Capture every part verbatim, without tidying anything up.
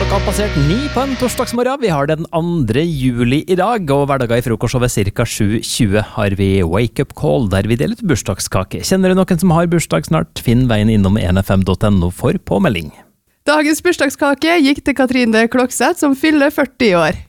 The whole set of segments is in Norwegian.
Klokka har passert ni på en torsdagsmorgen. Vi har den andre juli i dag, og hverdager i frokost over cirka sju tjue har vi Wake Up Call, der vi deler ut bursdagskake. Kjenner du noen som har bursdag snart? Finn veien innom en f m punktum no for påmelding. Dagens bursdagskake gikk til Katrine Klokseth, som fyller førti år.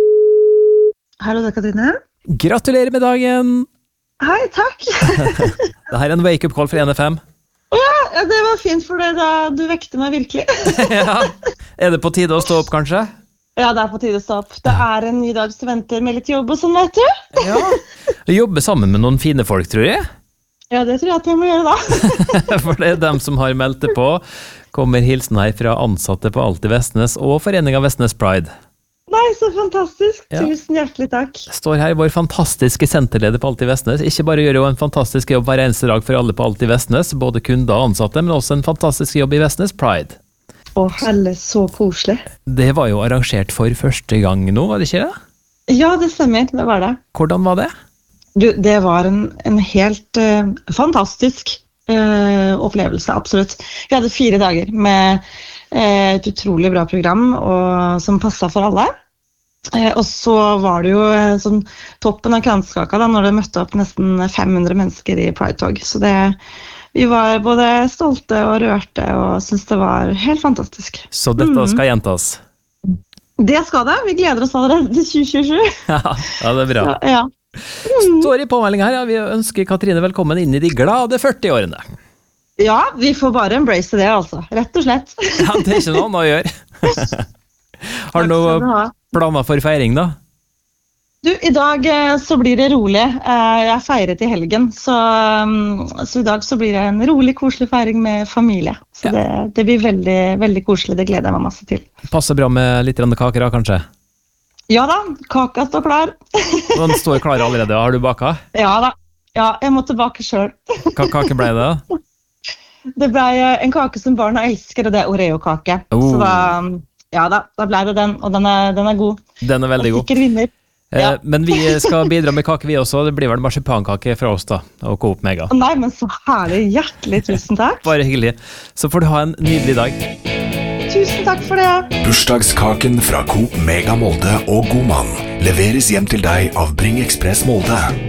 Hallo, det er Katrine. Gratulerer med dagen! Hei, takk! Det her er en Wake Up Call for en f m. Ja, det var fint for deg da du vekte meg virkelig. Ja. Er det på tide å stå opp, kanskje? Ja, det er på tide å stå opp. Det er en ny dag som venter med litt jobb og sånn, vet du. Ja. Jobbe sammen med noen fine folk, tror jeg. Ja, det tror jeg at jeg må gjøre da. For det er dem som har meldt det på. Kommer hilsen her fra ansatte på Alltid Vestnes og Foreningen Vestnes Pride. Nei, så fantastisk. Ja. Tusen hjertelig takk. Står her vår fantastiske senterleder på Alltid Vestnes. Ikke bare gjør hun en fantastisk jobb hver eneste dag for alle på Alltid Vestnes, både kunder og ansatte, men også en fantastisk jobb i Vestnes Pride. Å, helle, så koselig. Det var jo arrangert for første gang nå, var det ikke det? Ja, det stemmer. Det var det. Hvordan var det? Du, det var en, en helt uh, fantastisk uh, opplevelse, absolutt. Vi hadde fire dager med uh, et utrolig bra program og, som passet for alle. Uh, og så var det jo uh, sånn, toppen av kranskaka da, når det møtte opp nesten fem hundre mennesker i Pride-tog. Så det, vi var både stolte og rørte og syntes det var helt fantastisk. Så dette skal gjentas? Det skal det. Vi gleder oss allerede til tjue tjuesju. Ja, ja, det er bra. Så, ja. Står i påmelding her, ja. Vi ønsker Katrine velkommen inn i de glade førti-årene. Ja, vi får bare embrace det, altså. Rett og slett. Ja, det er ikke noe annet å gjøre. Har du noen planer for feiring, da? Du, i dag så blir det rolig. Jeg feiret i helgen, så, så i dag så blir det en rolig, koselig feiring med familie. Så ja. det, det blir veldig, veldig koselig. Det gleder jeg meg masse til. Passer bra med litt kaker, da, kanskje? Ja da, kaka står klar. Den står klar allerede, har du baka? Ja da, ja, jeg måtte bake selv. Hva kake ble det da? Det ble en kake som barna elsker, og det er Oreo-kake. Oh. Så da, ja da, da ble det den, og den er, den er god. Den er veldig god. Sikker vinner. Ja. Eh, men vi skal bidra med kake vi også, det blir vel marsipankake fra oss da, og Coop Mega. Nei, men så herlig, hjertelig tusen takk. Bare hyggelig. Så får du ha en nydelig dag. Tusen takk for det. Bursdagskaken fra Coop Mega Molde og Godmann leveres hjem til deg av Bring Express Molde.